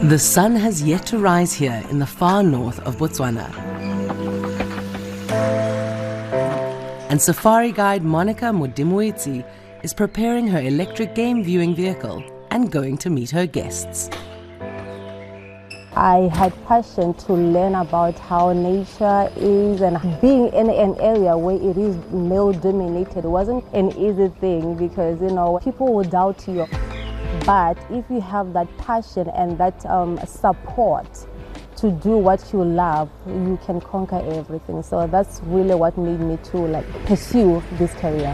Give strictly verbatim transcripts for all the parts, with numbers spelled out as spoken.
The sun has yet to rise here in the far north of Botswana. And safari guide Monica Modimoitsi is preparing her electric game viewing vehicle and going to meet her guests. I had passion to learn about how nature is, and being in an area where it is male dominated wasn't an easy thing, because you know people will doubt you. But if you have that passion and that um, support to do what you love, you can conquer everything. So that's really what made me to like pursue this career.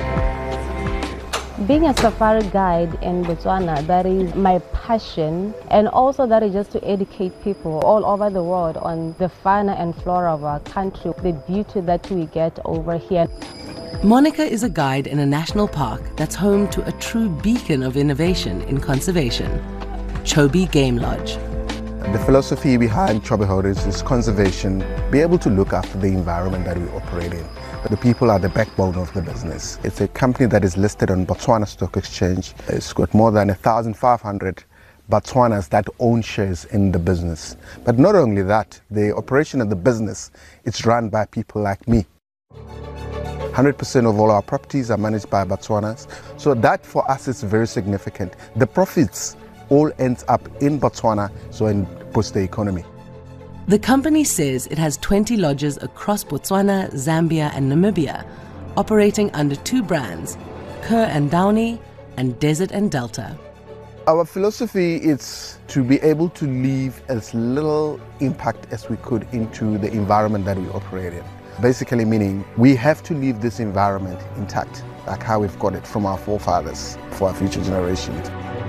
Being a safari guide in Botswana, that is my passion, and also that is just to educate people all over the world on the fauna and flora of our country, the beauty that we get over here. Monica is a guide in a national park that's home to a true beacon of innovation in conservation, Chobe Game Lodge. The philosophy behind Chobe Holdings is conservation, be able to look after the environment that we operate in. The people are the backbone of the business. It's a company that is listed on Botswana Stock Exchange. It's got more than one thousand five hundred Botswanas that own shares in the business. But not only that, the operation of the business, it's run by people like me. one hundred percent of all our properties are managed by Botswanas. So that for us is very significant. The profits all ends up in Botswana, so in boost the economy. The company says it has twenty lodges across Botswana, Zambia and Namibia, operating under two brands, Kerr and Downey and Desert and Delta. Our philosophy is to be able to leave as little impact as we could into the environment that we operate in. Basically meaning we have to leave this environment intact, like how we've got it from our forefathers, for our future generations.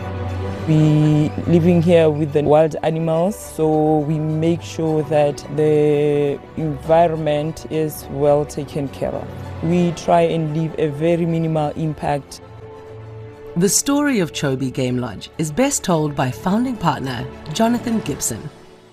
We living here with the wild animals, so we make sure that the environment is well taken care of. We try and leave a very minimal impact. The story of Chobe Game Lodge is best told by founding partner Jonathan Gibson.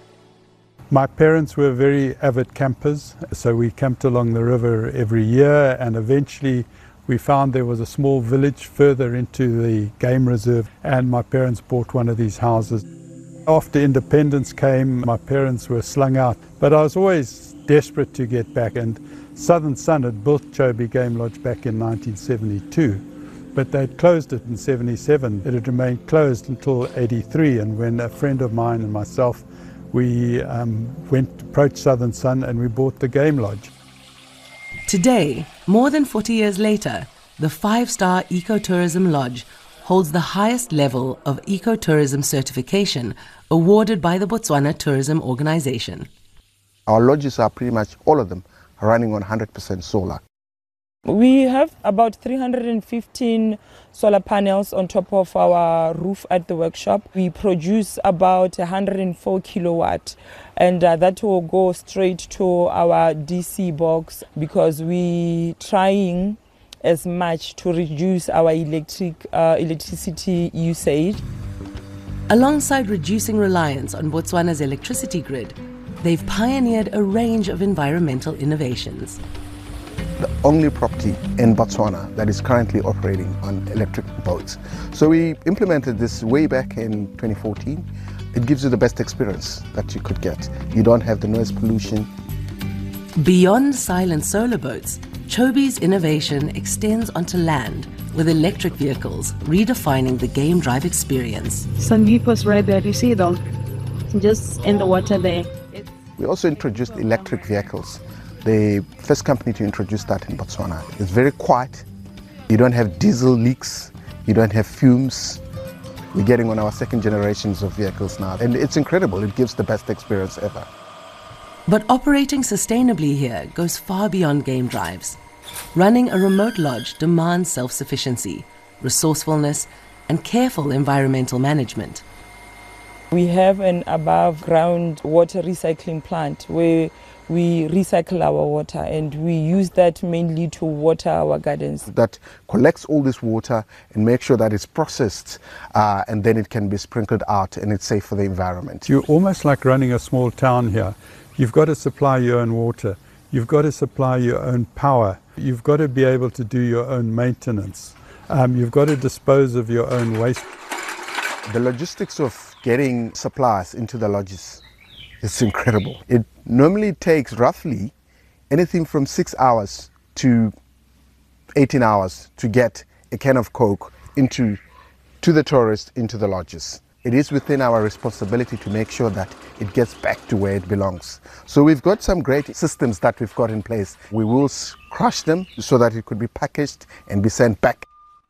My parents were very avid campers, so we camped along the river every year, and eventually we found there was a small village further into the game reserve, and my parents bought one of these houses. After independence came, my parents were slung out, but I was always desperate to get back, and Southern Sun had built Chobe Game Lodge back in nineteen seventy-two, but they'd closed it in seventy-seven. It had remained closed until eighty-three, and when a friend of mine and myself we um, went to approach Southern Sun and we bought the Game Lodge. Today, more than forty years later, the five-star Ecotourism Lodge holds the highest level of ecotourism certification awarded by the Botswana Tourism Organization. Our lodges are pretty much all of them running on one hundred percent solar. We have about three hundred fifteen solar panels on top of our roof at the workshop. We produce about one hundred four kilowatt, and uh, that will go straight to our D C box, because we trying as much to reduce our electric uh, electricity usage. Alongside reducing reliance on Botswana's electricity grid, they've pioneered a range of environmental innovations. The only property in Botswana that is currently operating on electric boats. So we implemented this way back in twenty fourteen. It gives you the best experience that you could get. You don't have the noise pollution. Beyond silent solar boats, Chobe's innovation extends onto land, with electric vehicles redefining the game drive experience. Some people's right there, you see them, just in the water there. We also introduced electric vehicles. The first company to introduce that in Botswana. It's very quiet. You don't have diesel leaks. You don't have fumes. We're getting on our second generations of vehicles now, and it's incredible. It gives the best experience ever. But operating sustainably here goes far beyond game drives. Running a remote lodge demands self-sufficiency, resourcefulness, and careful environmental management. We have an above ground water recycling plant where we recycle our water, and we use that mainly to water our gardens. That collects all this water and makes sure that it's processed uh, and then it can be sprinkled out and it's safe for the environment. You're almost like running a small town here. You've got to supply your own water. You've got to supply your own power. You've got to be able to do your own maintenance. Um, you've got to dispose of your own waste. The logistics of getting supplies into the lodges is incredible. It normally takes roughly anything from six hours to eighteen hours to get a can of Coke into to the tourists into the lodges. It is within our responsibility to make sure that it gets back to where it belongs. So we've got some great systems that we've got in place. We will crush them so that it could be packaged and be sent back.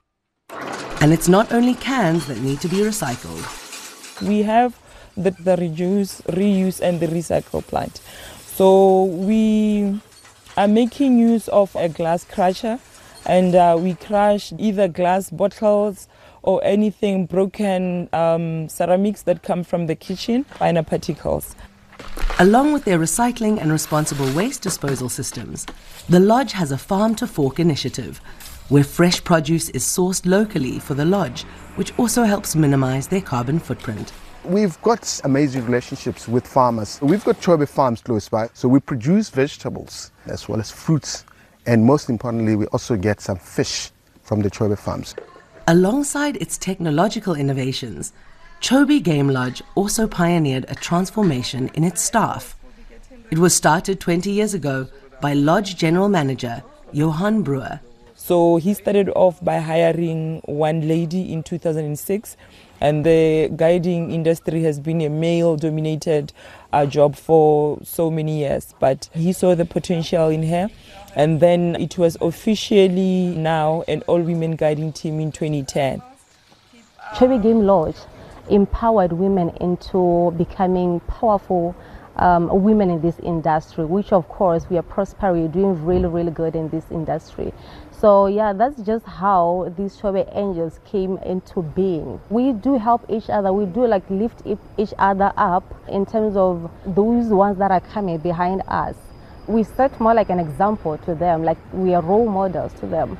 And it's not only cans that need to be recycled. We have the, the reduce, reuse and the recycle plant. So we are making use of a glass crusher, and uh, we crush either glass bottles or anything broken um, ceramics that come from the kitchen, finer particles. Along with their recycling and responsible waste disposal systems, the lodge has a farm to fork initiative, where fresh produce is sourced locally for the lodge, which also helps minimize their carbon footprint. We've got amazing relationships with farmers. We've got Chobe farms close by, so we produce vegetables as well as fruits. And most importantly, we also get some fish from the Chobe farms. Alongside its technological innovations, Chobe Game Lodge also pioneered a transformation in its staff. It was started twenty years ago by Lodge General Manager Johan Brewer. So he started off by hiring one lady in two thousand six, and the guiding industry has been a male-dominated uh, job for so many years. But he saw the potential in her, and then it was officially now an all-women guiding team in twenty ten. Chobe Game Lodge empowered women into becoming powerful um, women in this industry, which of course we are prospering, we're doing really, really good in this industry. So yeah, that's just how these Chobe Angels came into being. We do help each other, we do like lift each other up in terms of those ones that are coming behind us. We set more like an example to them, like we are role models to them.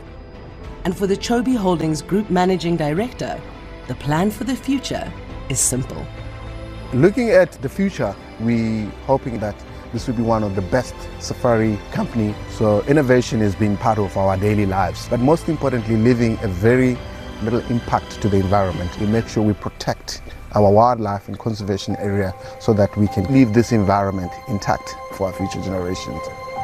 And for the Chobe Holdings Group Managing Director, the plan for the future is simple. Looking at the future, we're hoping that this will be one of the best safari company. So innovation is being part of our daily lives, but most importantly, leaving a very little impact to the environment. We make sure we protect our wildlife and conservation area so that we can leave this environment intact for our future generations.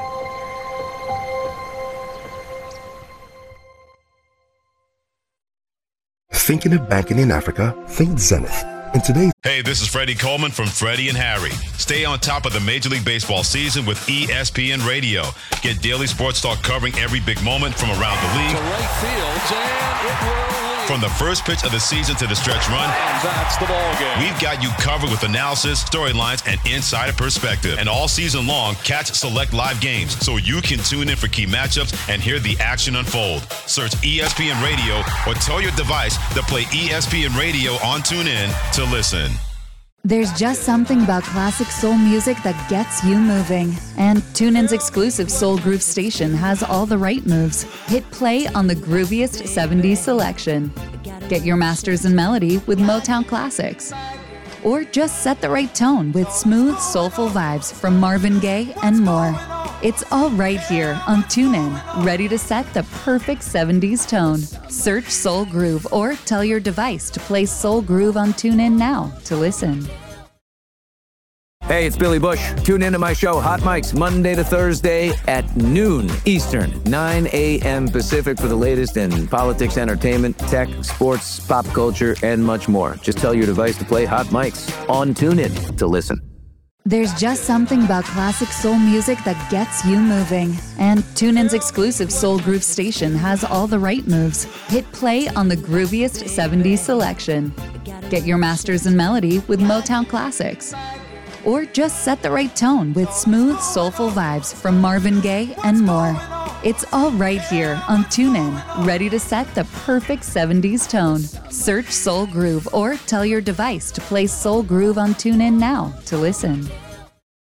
Thinking of banking in Africa? Think Zenith. And today, hey, this is Freddie Coleman from Freddie and Harry. Stay on top of the Major League Baseball season with E S P N Radio. Get daily sports talk covering every big moment from around the league. To right field, and it will lead. From the first pitch of the season to the stretch run, and that's the ball game. We've got you covered with analysis, storylines, and insider perspective. And all season long, catch select live games so you can tune in for key matchups and hear the action unfold. Search E S P N Radio or tell your device to play E S P N Radio on TuneIn to listen. There's just something about classic soul music that gets you moving. And TuneIn's exclusive Soul Groove station has all the right moves. Hit play on the grooviest seventies selection. Get your masters in melody with Motown classics. Or just set the right tone with smooth, soulful vibes from Marvin Gaye and more. It's all right here on TuneIn, ready to set the perfect seventies tone. Search Soul Groove or tell your device to play Soul Groove on TuneIn now to listen. Hey, it's Billy Bush. Tune into my show, Hot Mics, Monday to Thursday at noon Eastern, nine a.m. Pacific for the latest in politics, entertainment, tech, sports, pop culture, and much more. Just tell your device to play Hot Mics on TuneIn to listen. There's just something about classic soul music that gets you moving. And TuneIn's exclusive Soul Groove station has all the right moves. Hit play on the grooviest seventies selection. Get your masters in melody with Motown classics. Or just set the right tone with smooth, soulful vibes from Marvin Gaye and more. It's all right here on TuneIn, ready to set the perfect seventies tone. Search Soul Groove or tell your device to play Soul Groove on TuneIn now to listen.